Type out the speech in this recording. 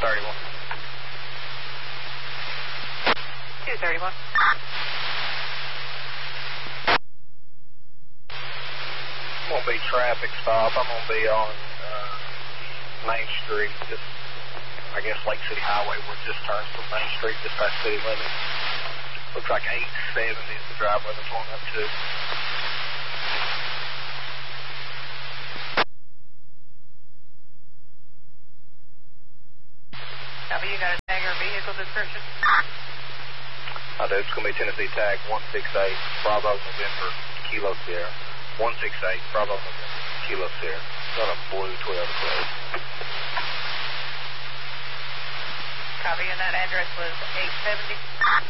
31. 231. I'm going to be traffic stop. I'm going to be on Main Street, just, I guess, Lake City Highway, where it just turns from Main Street just past city limits. Looks like 870 is the driveway that's going up to. Copy, you got a tag or vehicle description? I do. It's going to be Tennessee tag 168 Bravo November Kilo Sierra. 168 Bravo November Kilo Sierra. Got a blue Toyota Corolla. Copy, and that address was 870?